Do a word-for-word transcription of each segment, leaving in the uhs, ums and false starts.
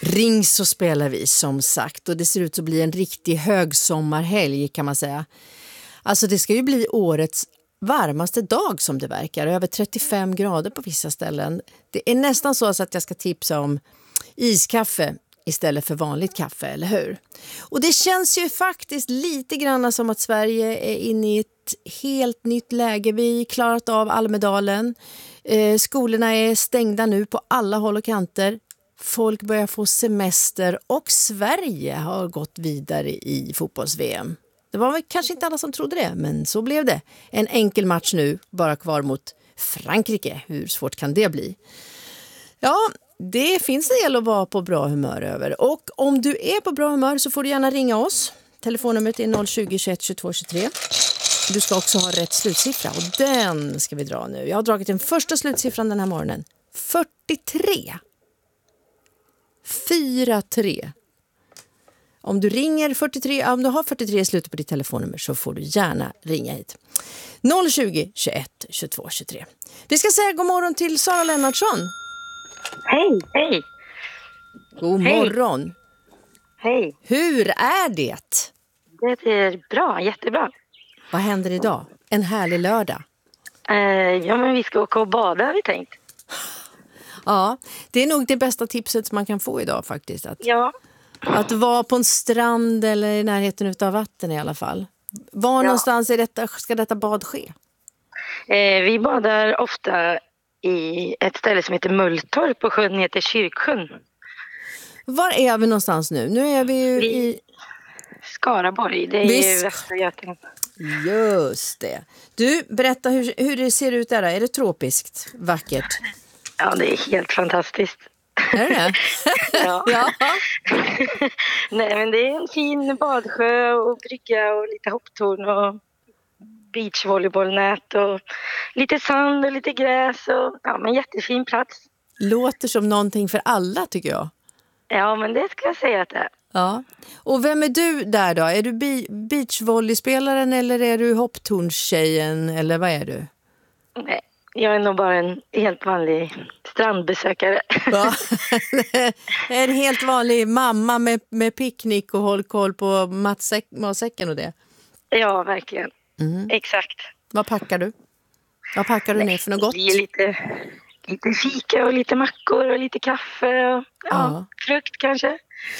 Ring så spelar vi som sagt, och det ser ut att bli en riktig högsommarhelg kan man säga. Alltså det ska ju bli årets varmaste dag som det verkar, över trettiofem grader på vissa ställen. Det är nästan så att jag ska tipsa om iskaffe istället för vanligt kaffe, eller hur? Och det känns ju faktiskt lite grann som att Sverige är inne i ett helt nytt läge. Vi har klarat av Almedalen. Eh, skolorna är stängda nu på alla håll och kanter. Folk börjar få semester och Sverige har gått vidare i fotbolls-V M. Det var väl kanske inte alla som trodde det, men så blev det. En enkel match nu, bara kvar mot Frankrike. Hur svårt kan det bli? Ja, det finns en del att vara på bra humör över. Och om du är på bra humör så får du gärna ringa oss. Telefonnumret är noll tjugo, tjugoett, tjugotvå, tjugotre. Du ska också ha rätt slutsiffra och den ska vi dra nu. Jag har dragit den första slutsiffran den här morgonen. fyrtiotre. fyra tre. Om du ringer fyrtiotre, om du har fyrtiotre i slutet på ditt telefonnummer så får du gärna ringa hit. noll tjugo, tjugoett, tjugotvå, tjugotre. Vi ska säga god morgon till Sara Lennartsson. Hej, hej. God hej. morgon. Hej. Hur är det? Det är bra, jättebra. Vad händer idag? En härlig lördag. Uh, ja, men vi ska åka och bada har vi tänkt. Ja, det är nog det bästa tipset som man kan få idag faktiskt. Att, ja. att vara på en strand eller i närheten av vatten i alla fall. Var ja. någonstans är detta, ska detta bad ske? Uh, vi badar ofta i ett ställe som heter Mulltorp på sjön heter Kyrksjön. Var är vi någonstans nu? Nu är vi ju vi... i... Skaraborg, det är Visst. ju Västra Götaland. Just det. Du, berätta hur, hur det ser ut där. Är det tropiskt? Vackert? Ja, det är helt fantastiskt. Är det? ja. ja. Nej, men det är en fin badsjö och brygga och lite hopptorn och beachvolleybollnät och lite sand och lite gräs och ja, men jättefin plats. Låter som någonting för alla tycker jag. Ja, men det ska jag säga att det är. Ja. Och vem är du där då? Är du bi- beachvolleyspelaren eller är du hopptornstjejen eller vad är du? Nej, jag är nog bara en helt vanlig strandbesökare. Ja. En helt vanlig mamma med, med picknick och håll koll på matsäck, matsäcken och det. Ja, verkligen. Mm. Exakt. Vad packar du? Vad packar du Nej, ner för något gott? Det är lite, lite fika och lite mackor och lite kaffe och ja, ja. frukt kanske.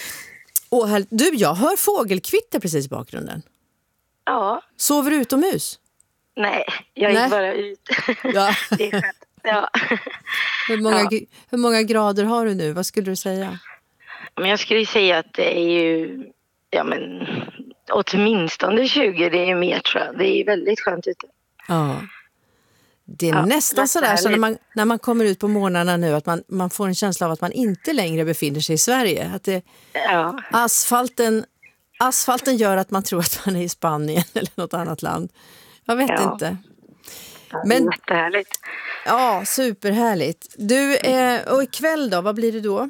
Åh, här, du, jag hör fågelkvitter precis i bakgrunden. Ja. Sover du utomhus? Nej, jag Nej. gick bara ut. Ja. Det är skönt. Ja. Hur, många, ja. hur många grader har du nu? Vad skulle du säga? Men jag skulle säga att det är ju ja, men, åtminstone tjugo, det är ju mer tror jag. Det är väldigt skönt ute. Ja. Det är ja, nästan sådär så när man, när man kommer ut på morgnarna nu att man, man får en känsla av att man inte längre befinner sig i Sverige. Att det, ja. asfalten, asfalten gör att man tror att man är i Spanien eller något annat land. Jag vet ja. inte. Ja, Men, jättehärligt. Ja, superhärligt. Du, eh, och ikväll då, vad blir det då?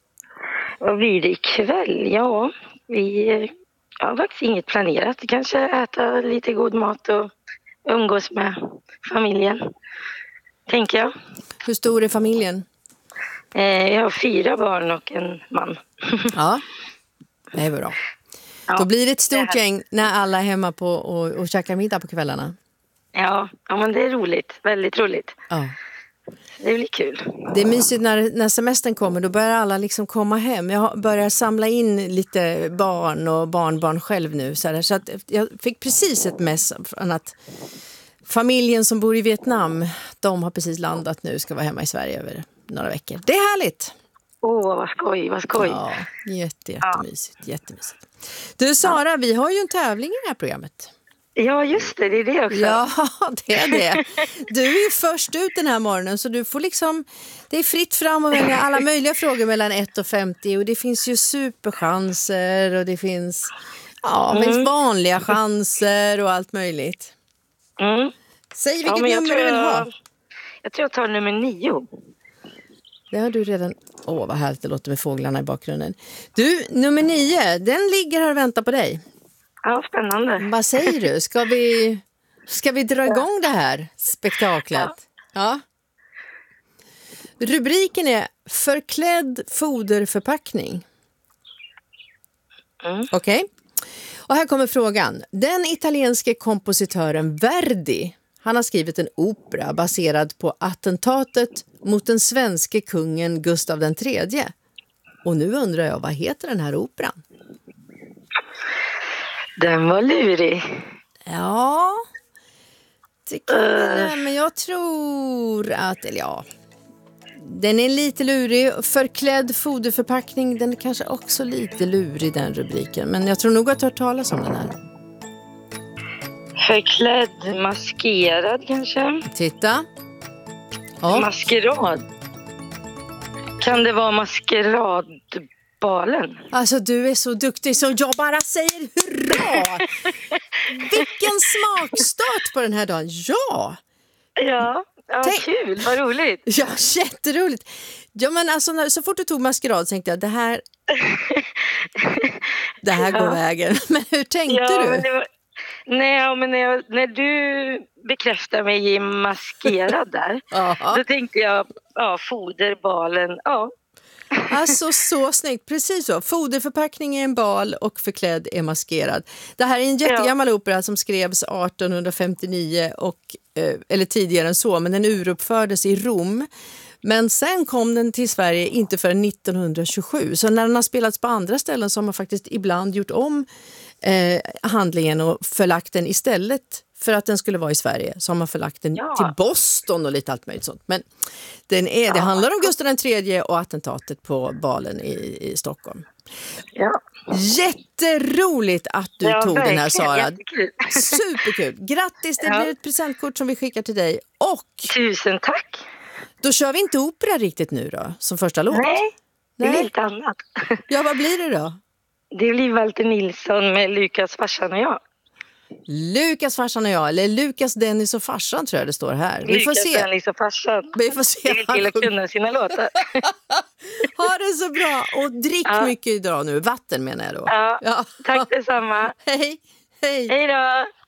Vad blir det ikväll? Ja, vi har faktiskt inget planerat. Kanske äta lite god mat och umgås med familjen, tänker jag. Hur stor är familjen? Eh, jag har fyra barn och en man. Ja, det är bra. Ja, då blir det ett stort det gäng när alla är hemma på och, och käkar middag på kvällarna. Ja, ja, men det är roligt. Väldigt roligt. Ja. Det blir kul. Det är mysigt när, när semestern kommer. Då börjar alla liksom komma hem. Jag börjar samla in lite barn och barnbarn själv nu. Så, där, så att jag fick precis ett mess från att familjen som bor i Vietnam, de har precis landat nu. Ska vara hemma i Sverige över några veckor. Det är härligt. Åh, oh, vad skoj, vad skoj. Ja, jätte, jättemysigt, ja. jättemysigt. Du Sara, ja. vi har ju en tävling i det här programmet. Ja, just det, det är det också. Ja, det är det. Du är ju först ut den här morgonen så du får liksom, det är fritt fram och välja alla möjliga frågor mellan ett och femtio och det finns ju superchanser och det finns, ja, mm. finns vanliga chanser och allt möjligt. Mm. Säg vilket ja, nummer du vill ha. Jag tror jag tar nummer nio. Det har du redan, åh vad härligt det låter med fåglarna i bakgrunden. Du, nummer nio, den ligger här och väntar på dig. Ja, spännande. Vad säger du? Ska vi, ska vi dra igång det här spektaklet? Ja. ja. Rubriken är förklädd foderförpackning. Mm. Okej. Okay. Och här kommer frågan. Den italienske kompositören Verdi, han har skrivit en opera baserad på attentatet mot den svenske kungen Gustav den tredje. Och nu undrar jag, vad heter den här operan? Den var lurig. Ja, det kan uh. men jag tror att, eller ja, den är lite lurig. Förklädd foderförpackning, den är kanske också lite lurig, den rubriken. Men jag tror nog att du har hört talas om den här. Förklädd, maskerad kanske? Titta. Ja. Maskerad. Kan det vara maskeradbalen? Alltså du är så duktig så jag bara säger hurra! Vilken smakstart på den här dagen. Ja! Ja, ja Tänk... kul, vad roligt. Ja, jätteroligt. Ja, men alltså, när, så fort du tog maskerad tänkte jag, det här det här ja. går vägen. Men hur tänkte ja, du? Men det var... Nej, men när, jag, när du bekräftar mig i maskerad där, då tänkte jag, ja, foderbalen, ja. Alltså så snyggt, precis så. Foderförpackning är en bal och förklädd är maskerad. Det här är en jättegammal ja. opera som skrevs arton femtionio och, eller tidigare än så, men den uruppfördes i Rom. Men sen kom den till Sverige inte förrän nittonhundratjugosju. Så när den har spelats på andra ställen så har man faktiskt ibland gjort om eh, handlingen och förlagt den istället för att den skulle vara i Sverige. Så har man förlagt den ja. till Boston och lite allt möjligt sånt. Men den är, det handlar om Gustav den tredje och attentatet på balen i, i Stockholm. Ja. Jätteroligt att du ja, tog verkligen. den här, Sara. Jättekul. Superkul. Grattis, det ja. blir ett presentkort som vi skickar till dig. Och tusen tack. Då kör vi inte opera riktigt nu då, som första låt. Nej, det är lite annat. Ja, vad blir det då? Det blir Walter Nilsson med Lukas, farsan och jag. Lukas, farsan och jag, eller Lukas, Dennis och farsan tror jag det står här. Vi Lukas, får se. Dennis och farsan. Vi får se. Det vill till att kunna sina låtar. Ha det så bra och drick ja. mycket idag nu. Vatten menar jag då. Ja, ja. Tack detsamma. Hej, hej. Hej då.